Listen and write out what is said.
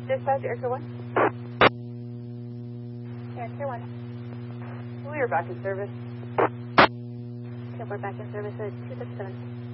Dispatch, Aircare 1. Aircare 1. We are back in service. Okay, we're back in service at 237.